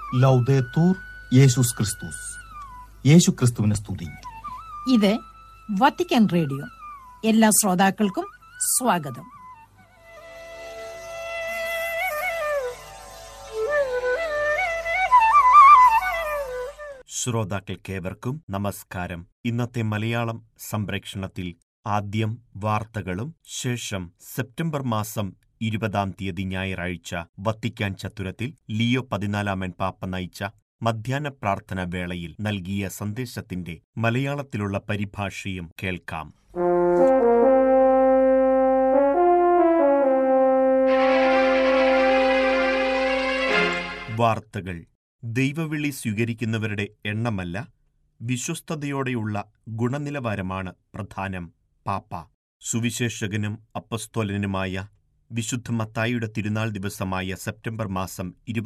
ലൗദേത്തൂർ യേശുസ് ക്രിസ്തുസ്. യേശു ക്രിസ്തുവിനെ സ്തുതി. ഇത് വത്തിക്കാൻ റേഡിയോ. എല്ലാ ശ്രോതാക്കൾക്കും സ്വാഗതം. ശ്രോതാക്കൾക്കേവർക്കും നമസ്കാരം. ഇന്നത്തെ മലയാളം സംപ്രേക്ഷണത്തിൽ ആദ്യം വാർത്തകളും ശേഷം സെപ്റ്റംബർ മാസം 20 ഞായറാഴ്ച വത്തിക്കാൻ ചത്തുരത്തിൽ ലിയോ 14 പാപ്പ നയിച്ച മധ്യാഹ്ന പ്രാർത്ഥന വേളയിൽ നൽകിയ സന്ദേശത്തിന്റെ മലയാളത്തിലുള്ള പരിഭാഷയും കേൾക്കാം. വാർത്തകൾ. ദൈവവിളി സ്വീകരിക്കുന്നവരുടെ എണ്ണമല്ല, വിശ്വസ്തയോടെയുള്ള ഗുണനിലവാരമാണ് പ്രധാനം. പാപ്പ. സുവിശേഷകനും അപ്പസ്തോലനുമായ വിശുദ്ധ മത്തായിയുടെ തിരുനാൾ ദിവസമായ സെപ്റ്റംബർ മാസം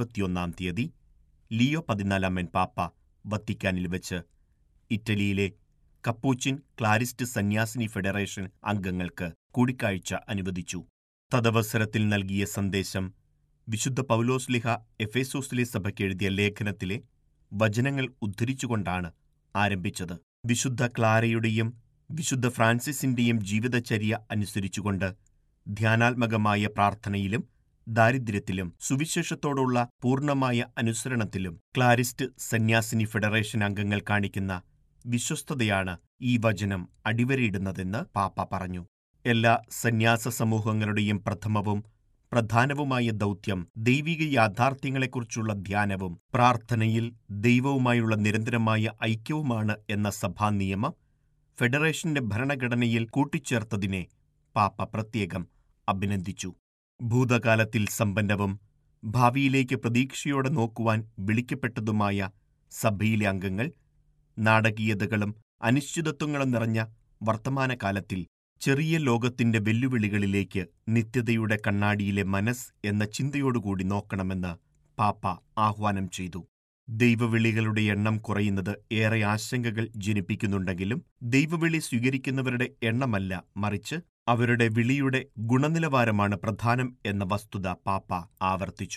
21 ലിയോ 14 പാപ്പ വത്തിക്കാനിൽ വെച്ച് ഇറ്റലിയിലെ കപ്പൂച്ചിൻ ക്ലാരിസ്റ്റ് സന്യാസിനി ഫെഡറേഷൻ അംഗങ്ങൾക്ക് കൂടിക്കാഴ്ച അനുവദിച്ചു. തദവസരത്തിൽ നൽകിയ സന്ദേശം വിശുദ്ധ പൗലോസ്ലിഹ എഫേസോസിലെ സഭയ്ക്ക് എഴുതിയ ലേഖനത്തിലെ വചനങ്ങൾ ഉദ്ധരിച്ചുകൊണ്ടാണ് ആരംഭിച്ചത്. വിശുദ്ധ ക്ലാരയുടെയും വിശുദ്ധ ഫ്രാൻസിസിന്റെയും ജീവിതചര്യ അനുസരിച്ചുകൊണ്ട് ധ്യാനാത്മകമായ പ്രാർത്ഥനയിലും ദാരിദ്ര്യത്തിലും സുവിശേഷത്തോടുള്ള പൂർണ്ണമായ അനുസരണത്തിലും ക്ലാരിസ്റ്റ് സന്യാസിനി ഫെഡറേഷൻ അംഗങ്ങൾ കാണിക്കുന്ന വിശ്വസ്തതയാണ് ഈ വചനം അടിവരയിടുന്നതെന്ന് പാപ്പ പറഞ്ഞു. എല്ലാ സന്യാസ സമൂഹങ്ങളുടെയും പ്രഥമവും പ്രധാനവുമായ ദൗത്യം ദൈവിക യാഥാർത്ഥ്യങ്ങളെക്കുറിച്ചുള്ള ധ്യാനവും പ്രാർത്ഥനയിൽ ദൈവവുമായുള്ള നിരന്തരമായ ഐക്യവുമാണ് എന്ന സഭാനിയമം ഫെഡറേഷന്റെ ഭരണഘടനയിൽ കൂട്ടിച്ചേർത്തതിനെ പാപ്പ പ്രത്യേകം അഭിനന്ദിച്ചു. ഭൂതകാലത്തിൽ സമ്പന്നവും ഭാവിയിലേക്ക് പ്രതീക്ഷയോടെ നോക്കുവാൻ വിളിക്കപ്പെട്ടതുമായ സഭയിലെ അംഗങ്ങൾ നാടകീയതകളും അനിശ്ചിതത്വങ്ങളും നിറഞ്ഞ വർത്തമാനകാലത്തിൽ ചെറിയ ലോകത്തിന്റെ വെല്ലുവിളികളിലേക്ക് നിത്യതയുടെ കണ്ണാടിയിലെ മനസ്സ് എന്ന ചിന്തയോടുകൂടി നോക്കണമെന്ന് പാപ്പ ആഹ്വാനം ചെയ്തു. ദൈവവിളികളുടെ എണ്ണം കുറയുന്നത് ഏറെ ആശങ്കകൾ ജനിപ്പിക്കുന്നുണ്ടെങ്കിലും ദൈവവിളി സ്വീകരിക്കുന്നവരുടെ എണ്ണമല്ല, മറിച്ച് അവരുടെ വിളിയുടെ ഗുണനിലവാരമാണ് പ്രധാനം എന്ന വസ്തുത പാപ്പ ആവർത്തിച്ചു.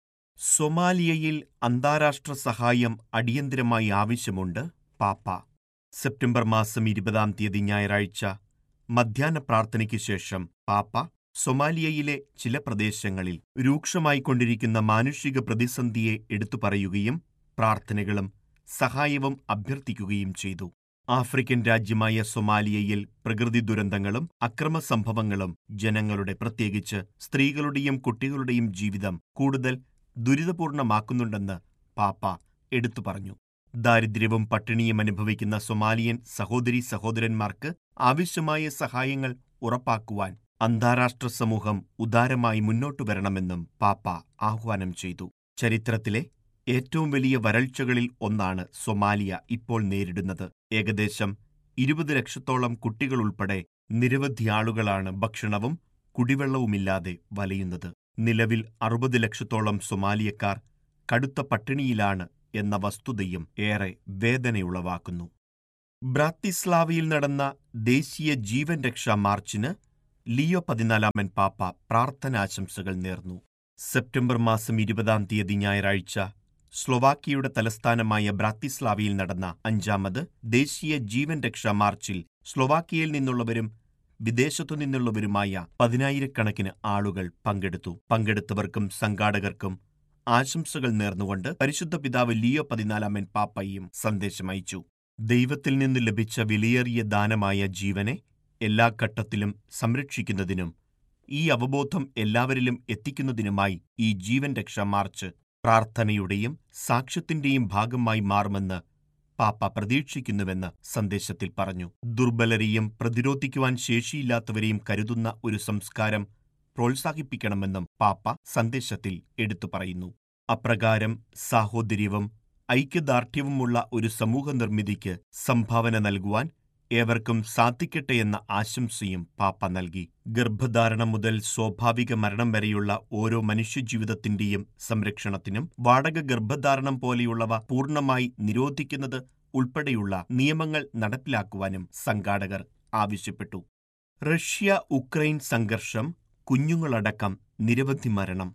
സൊമാലിയയിൽ അന്താരാഷ്ട്ര സഹായം അടിയന്തരമായി ആവശ്യമുണ്ട്. പാപ്പ. സെപ്റ്റംബർ മാസം 20 ഞായറാഴ്ച മധ്യാഹ്ന പ്രാർത്ഥനയ്ക്ക് ശേഷം പാപ്പ സൊമാലിയയിലെ ചില പ്രദേശങ്ങളിൽ രൂക്ഷമായിക്കൊണ്ടിരിക്കുന്ന മാനുഷിക പ്രതിസന്ധിയെ എടുത്തുപറയുകയും പ്രാർത്ഥനകളും സഹായവും അഭ്യർത്ഥിക്കുകയും ചെയ്തു. ആഫ്രിക്കൻ രാജ്യമായ സൊമാലിയയിൽ പ്രകൃതി ദുരന്തങ്ങളും അക്രമസംഭവങ്ങളും ജനങ്ങളുടെ, പ്രത്യേകിച്ച് സ്ത്രീകളുടെയും കുട്ടികളുടെയും ജീവിതം കൂടുതൽ ദുരിതപൂർണമാക്കുന്നുണ്ടെന്ന് പാപ്പ എടുത്തു പറഞ്ഞു. ദാരിദ്ര്യവും പട്ടിണിയും അനുഭവിക്കുന്ന സൊമാലിയൻ സഹോദരീ സഹോദരന്മാർക്ക് ആവശ്യമായ സഹായങ്ങൾ ഉറപ്പാക്കുവാൻ അന്താരാഷ്ട്ര സമൂഹം ഉദാരമായി മുന്നോട്ടു വരണമെന്നും പാപ്പ ആഹ്വാനം ചെയ്തു. ചരിത്രത്തിലെ ഏറ്റവും വലിയ വരൾച്ചകളിൽ ഒന്നാണ് സൊമാലിയ ഇപ്പോൾ നേരിടുന്നത്. ഏകദേശം 20 ലക്ഷത്തോളം കുട്ടികളുൾപ്പെടെ നിരവധി ആളുകളാണ് ഭക്ഷണവും കുടിവെള്ളവുമില്ലാതെ വലയുന്നത്. നിലവിൽ 60 ലക്ഷത്തോളം സൊമാലിയക്കാർ കടുത്ത പട്ടിണിയിലാണ് എന്ന വസ്തുതയും ഏറെ വേദനയുളവാക്കുന്നു. ബ്രാത്തിസ്ലാവയിൽ നടന്ന ദേശീയ ജീവൻ രക്ഷാ മാർച്ചിന് ലിയോ 14 പാപ്പ പ്രാർത്ഥനാശംസകൾ നേർന്നു. സെപ്റ്റംബർ മാസം 20 ഞായറാഴ്ച സ്ലൊവാക്കിയയുടെ തലസ്ഥാനമായ ബ്രാത്തിസ്ലാവയിൽ നടന്ന 5ാമത് ദേശീയ ജീവൻ രക്ഷാ മാർച്ചിൽ സ്ലൊവാക്കിയയിൽ നിന്നുള്ളവരും വിദേശത്തു നിന്നുള്ളവരുമായ 10,000-കണക്കിന് ആളുകൾ പങ്കെടുത്തു. പങ്കെടുത്തവർക്കും സംഘാടകർക്കും ആശംസകൾ നേർന്നുകൊണ്ട് പരിശുദ്ധ പിതാവ് ലിയോ 14 പാപ്പയും സന്ദേശമയച്ചു. ദൈവത്തിൽ നിന്ന് ലഭിച്ച വിലയേറിയ ദാനമായ ജീവനെ എല്ലാ ഘട്ടത്തിലും സംരക്ഷിക്കുന്നതിനും ഈ അവബോധം എല്ലാവരിലും എത്തിക്കുന്നതിനുമായി ഈ ജീവൻ രക്ഷാ മാർച്ച് പ്രാർത്ഥനയുടെയും സാക്ഷ്യത്തിന്റെയും ഭാഗമായി മാറുമെന്ന് പാപ്പ പ്രതീക്ഷിക്കുന്നുവെന്ന് സന്ദേശത്തിൽ പറഞ്ഞു. ദുർബലരെയും പ്രതിരോധിക്കുവാൻ ശേഷിയില്ലാത്തവരെയും കരുതുന്ന ഒരു സംസ്കാരം പ്രോത്സാഹിപ്പിക്കണമെന്നും പാപ്പ സന്ദേശത്തിൽ എടുത്തു പറയുന്നു. അപ്രകാരം സാഹോദര്യവും ഐക്യദാർഢ്യവുമുള്ള ഒരു സമൂഹ നിർമ്മിതിക്ക് സംഭാവന നൽകുവാൻ ഏവർക്കും സാധിക്കട്ടെയെന്ന ആശംസയും പാപ്പ നൽകി. ഗർഭധാരണം മുതൽ സ്വാഭാവിക മരണം വരെയുള്ള ഓരോ മനുഷ്യജീവിതത്തിന്റെയും സംരക്ഷണത്തിനും വാടക ഗർഭധാരണം പോലെയുള്ളവ പൂർണ്ണമായി നിരോധിക്കുന്നത് ഉൾപ്പെടെയുള്ള നിയമങ്ങൾ നടപ്പിലാക്കുവാനും സംഘാടകർ ആവശ്യപ്പെട്ടു. റഷ്യ ഉക്രൈൻ സംഘർഷം, കുഞ്ഞുങ്ങളടക്കം നിരവധി മരണം.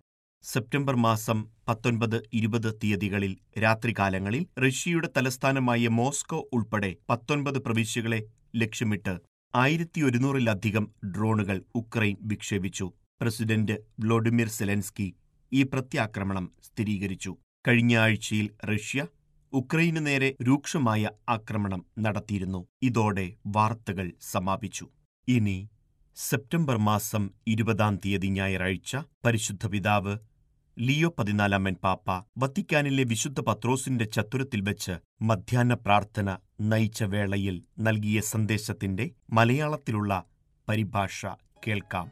സെപ്റ്റംബർ മാസം 19, 20 തീയതികളിൽ രാത്രികാലങ്ങളിൽ റഷ്യയുടെ തലസ്ഥാനമായ മോസ്കോ ഉൾപ്പെടെ 19 പ്രവിശ്യകളെ ലക്ഷ്യമിട്ട് 1100-ലധികം ഡ്രോണുകൾ ഉക്രൈൻ വിക്ഷേപിച്ചു. പ്രസിഡന്റ് വ്ളോഡിമിർ സെലൻസ്കി ഈ പ്രത്യാക്രമണം സ്ഥിരീകരിച്ചു. കഴിഞ്ഞ ആഴ്ചയിൽ റഷ്യ ഉക്രൈനു നേരെ രൂക്ഷമായ ആക്രമണം നടത്തിയിരുന്നു. ഇതോടെ വാർത്തകൾ സമാപിച്ചു. ഇനി സെപ്റ്റംബർ മാസം 20 തീയതി ഞായറാഴ്ച പരിശുദ്ധ പിതാവ് ലിയോ 14 പാപ്പ വത്തിക്കാനിലെ വിശുദ്ധ പത്രോസിന്റെ ചത്തുരത്തിൽ വെച്ച് മധ്യാഹ്ന പ്രാർത്ഥന നയിച്ച വേളയിൽ നൽകിയ സന്ദേശത്തിന്റെ മലയാളത്തിലുള്ള പരിഭാഷ കേൾക്കാം.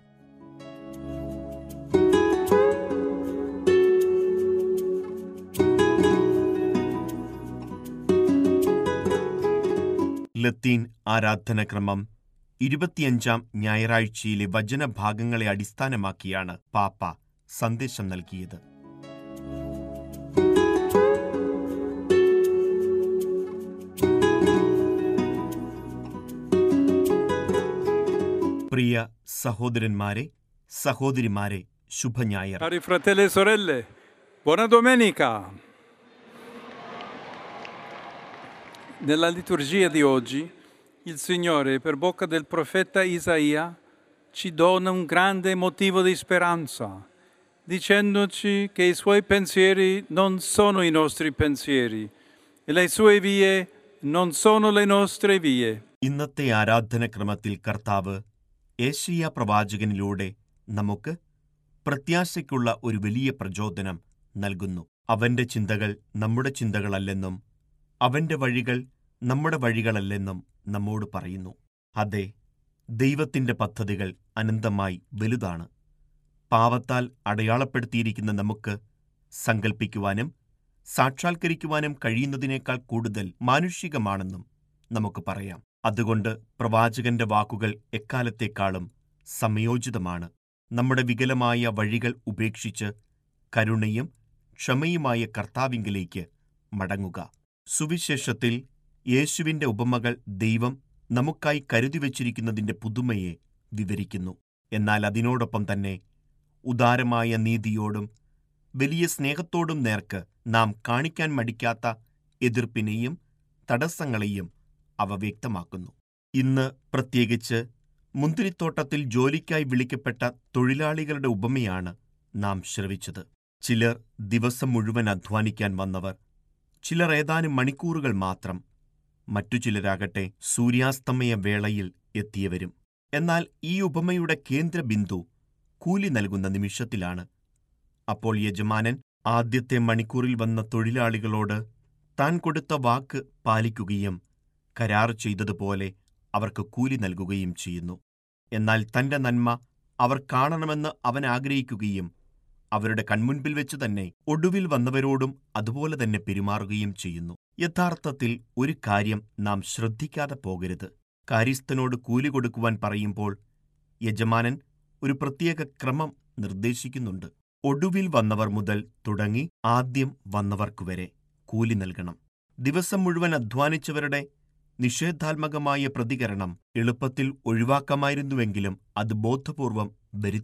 ലത്തീൻ ആരാധനക്രമം 25 ഞായറാഴ്ചയിലെ വചനഭാഗങ്ങളെ അടിസ്ഥാനമാക്കിയാണ് പാപ്പ സന്ദേശം നൽകിയത്. പ്രിയ സഹോദരന്മാരെ, സഹോദരിമാരെ, ശുഭഞായർ. Cari fratelli e sorelle, buona domenica. Nella liturgia di oggi, il Signore, per bocca del profeta Isaia, ci dona un grande motivo di speranza, dicendoci che i Suoi pensieri non sono i nostri pensieri e le Sue vie non sono le nostre vie. ഇന്നത്തെ ആരാധനക്രമത്തിൽ കർത്താവ് യേശയ്യാ പ്രവാചകനിലൂടെ നമുക്ക് പ്രത്യാശയ്ക്കുള്ള ഒരു വലിയ പ്രചോദനം നൽകുന്നു. അവന്റെ ചിന്തകൾ നമ്മുടെ ചിന്തകളല്ലെന്നും അവന്റെ വഴികൾ നമ്മുടെ വഴികളല്ലെന്നും നമ്മോട് പറയുന്നു. അതെ, ദൈവത്തിന്റെ പദ്ധതികൾ അനന്തമായി വലുതാണ്. പാപത്താൽ അടയാളപ്പെടുത്തിയിരിക്കുന്ന നമുക്ക് സങ്കൽപ്പിക്കുവാനും സാക്ഷാത്കരിക്കുവാനും കഴിയുന്നതിനേക്കാൾ കൂടുതൽ മാനുഷികമാണെന്നും നമുക്ക് പറയാം. അതുകൊണ്ട് പ്രവാചകന്റെ വാക്കുകൾ എക്കാലത്തേക്കാളും സമയോചിതമാണ്. നമ്മുടെ വികലമായ വഴികൾ ഉപേക്ഷിച്ച് കരുണയും ക്ഷമയുമായ കർത്താവിങ്കലേക്ക് മടങ്ങുക. സുവിശേഷത്തിൽ യേശുവിന്റെ ഉപമകൾ ദൈവം നമുക്കായി കരുതിവച്ചിരിക്കുന്നതിന്റെ പുതുമയെ വിവരിക്കുന്നു. എന്നാൽ അതിനോടൊപ്പം തന്നെ ഉദാരമായ നീതിയോടും വലിയ സ്നേഹത്തോടും നേർക്ക് നാം കാണിക്കാൻ മടിക്കാത്ത എതിർപ്പിനെയും തടസ്സങ്ങളെയും അവ വ്യക്തമാക്കുന്നു. ഇന്ന് പ്രത്യേകിച്ച് മുന്തിരിത്തോട്ടത്തിൽ ജോലിക്കായി വിളിക്കപ്പെട്ട തൊഴിലാളികളുടെ ഉപമയാണ് നാം ശ്രവിച്ചത്. ചിലർ ദിവസം മുഴുവൻ അധ്വാനിക്കാൻ വന്നവർ, ചിലർ ഏതാനും മണിക്കൂറുകൾ മാത്രം, മറ്റു ചിലരാകട്ടെ സൂര്യാസ്തമയ വേളയിൽ എത്തിയവരും. എന്നാൽ ഈ ഉപമയുടെ കേന്ദ്രബിന്ദു കൂലി നൽകുന്ന നിമിഷത്തിലാണ്. അപ്പോൾ യജമാനൻ ആദ്യത്തെ മണിക്കൂറിൽ വന്ന തൊഴിലാളികളോട് താൻ കൊടുത്ത വാക്ക് പാലിക്കുകയും കരാർ ചെയ്തതുപോലെ അവർക്ക് കൂലി നൽകുകയും ചെയ്യുന്നു. എന്നാൽ തന്റെ നന്മ അവർ കാണണമെന്ന് അവൻ ആഗ്രഹിക്കുകയും അവരുടെ കൺമുൻപിൽ വെച്ച് തന്നെ ഒടുവിൽ വന്നവരോടും അതുപോലെ തന്നെ പെരുമാറുകയും ചെയ്യുന്നു. യഥാർത്ഥത്തിൽ ഒരു കാര്യം നാം ശ്രദ്ധിക്കാതെ പോകരുത്. കാര്യസ്ഥനോട് കൂലി കൊടുക്കുവാൻ പറയുമ്പോൾ യജമാനൻ ഒരു പ്രത്യേക ക്രമം നിർദ്ദേശിക്കുന്നുണ്ട്. ഒടുവിൽ വന്നവർ മുതൽ തുടങ്ങി ആദ്യം വന്നവർക്കുവരെ കൂലി നൽകണം. ദിവസം മുഴുവൻ അധ്വാനിച്ചവരുടെ നിഷേധാത്മകമായ പ്രതികരണം എളുപ്പത്തിൽ ഒഴിവാക്കാമായിരുന്നുവെങ്കിലും അത് ബോധപൂർവം